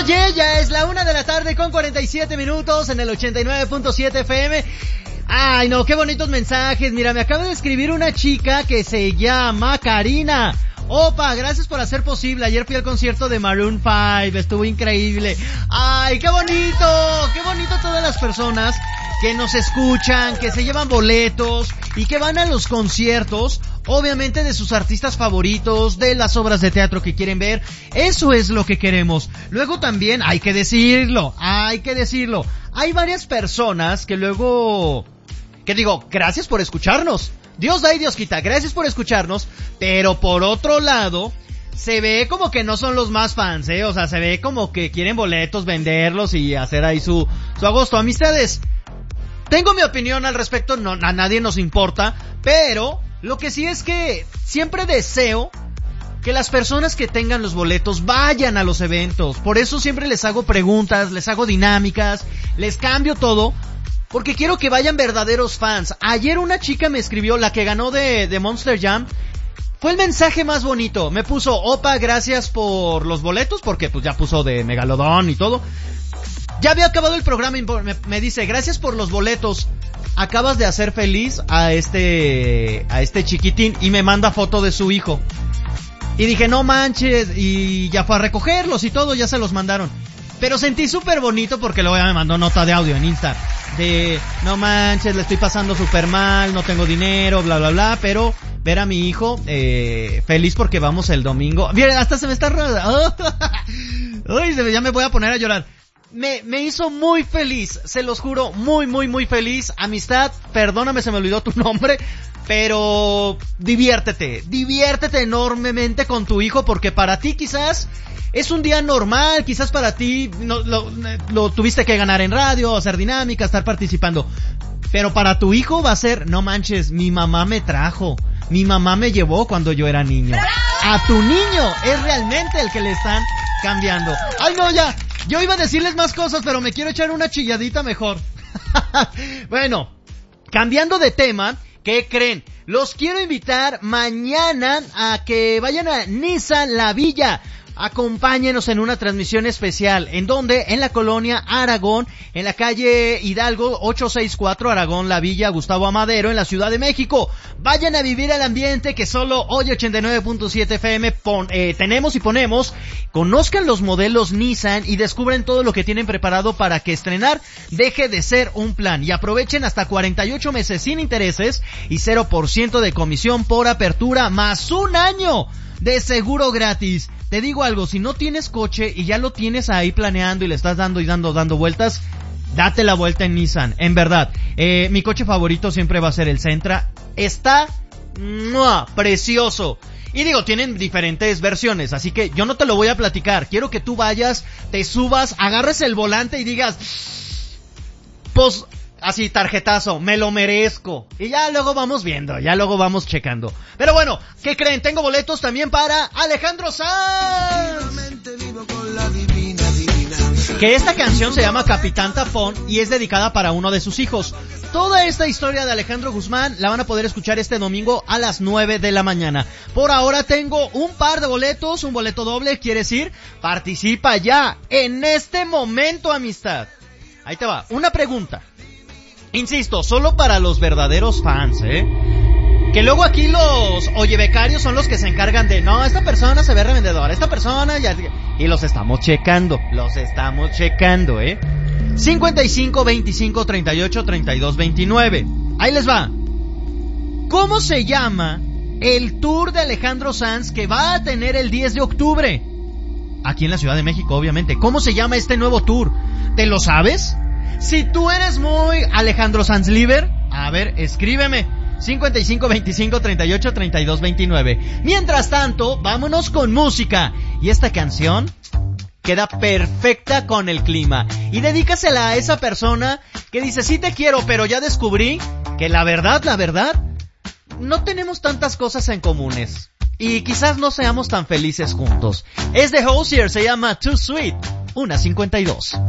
Oye, ya es la 1:47 p.m. en el 89.7 FM. Ay, no, qué bonitos mensajes. Mira, me acaba de escribir una chica que se llama Karina. Opa, gracias por hacer posible. Ayer fui al concierto de Maroon 5, estuvo increíble. Ay, qué bonito todas las personas que nos escuchan, que se llevan boletos y que van a los conciertos, obviamente de sus artistas favoritos, de las obras de teatro que quieren ver. Eso es lo que queremos. Luego también hay que decirlo. Hay varias personas que luego, que digo, gracias por escucharnos. Dios da y Dios quita, gracias por escucharnos, pero por otro lado, se ve como que no son los más fans, o sea, se ve como que quieren boletos, venderlos y hacer ahí su agosto. Amistades, tengo mi opinión al respecto, no, a nadie nos importa, pero lo que sí es que siempre deseo que las personas que tengan los boletos vayan a los eventos. Por eso siempre les hago preguntas, les hago dinámicas, les cambio todo, porque quiero que vayan verdaderos fans. Ayer una chica me escribió, la que ganó de Monster Jam. Fue el mensaje más bonito. Me puso, opa, gracias por los boletos, porque pues ya puso de Megalodón y todo. Ya había acabado el programa y me dice, gracias por los boletos. Acabas de hacer feliz a este chiquitín, y me manda foto de su hijo. Y dije, no manches, y ya fue a recogerlos y todo, ya se los mandaron. Pero sentí súper bonito porque luego ya me mandó nota de audio en Insta de, no manches, le estoy pasando súper mal, no tengo dinero, bla bla bla, pero ver a mi hijo feliz porque vamos el domingo. Mira, hasta se me está uy, ya me voy a poner a llorar. Me hizo muy feliz, se los juro, muy feliz. Amistad, perdóname, se me olvidó tu nombre, pero diviértete enormemente con tu hijo, porque para ti quizás es un día normal, quizás para ti no, lo tuviste que ganar en radio, hacer dinámica, estar participando, pero para tu hijo va a ser, no manches, mi mamá me trajo, mi mamá me llevó cuando yo era niño. A tu niño es realmente el que le están cambiando. Ay no, ya, yo iba a decirles más cosas, pero me quiero echar una chilladita mejor. Bueno, cambiando de tema, ¿qué creen? Los quiero invitar mañana a que vayan a Nissan La Villa. Acompáñenos en una transmisión especial. ¿En dónde? En la colonia Aragón, en la calle Hidalgo 864, Aragón La Villa, Gustavo Amadero, en la Ciudad de México. Vayan a vivir el ambiente que solo hoy 89.7 FM tenemos y ponemos. Conozcan los modelos Nissan y descubren todo lo que tienen preparado para que estrenar deje de ser un plan. Y aprovechen hasta 48 meses sin intereses y 0% de comisión por apertura, más un año de seguro gratis. Te digo algo, si no tienes coche y ya lo tienes ahí planeando y le estás dando vueltas, date la vuelta en Nissan, en verdad. Mi coche favorito siempre va a ser el Sentra. Está precioso. Y digo, tienen diferentes versiones, así que yo no te lo voy a platicar. Quiero que tú vayas, te subas, agarres el volante y digas, pues, así, tarjetazo, me lo merezco. Y ya luego vamos viendo, ya luego vamos checando. Pero bueno, ¿qué creen? Tengo boletos también para Alejandro Sanz. Que esta canción se llama Capitán Tapón y es dedicada para uno de sus hijos. Toda esta historia de Alejandro Guzmán la van a poder escuchar este domingo a las 9 de la mañana. Por ahora tengo un par de boletos, un boleto doble, ¿quieres ir? Participa ya, en este momento, amistad. Ahí te va, una pregunta. Insisto, solo para los verdaderos fans, que luego aquí los becarios son los que se encargan de, no, esta persona se ve revendedora, esta persona ya, y los estamos checando, 55 25 38 32 29. Ahí les va. ¿Cómo se llama el tour de Alejandro Sanz que va a tener el 10 de octubre? Aquí en la Ciudad de México, obviamente. ¿Cómo se llama este nuevo tour? ¿Te lo sabes? Si tú eres muy Alejandro Sanz Liver, a ver, escríbeme 55 25 38 32 29. Mientras tanto, vámonos con música. Y esta canción queda perfecta con el clima. Y dedícasela a esa persona que dice, sí te quiero, pero ya descubrí que la verdad, no tenemos tantas cosas en comunes. Y quizás no seamos tan felices juntos. Es de Hozier, se llama Too Sweet, 1:52.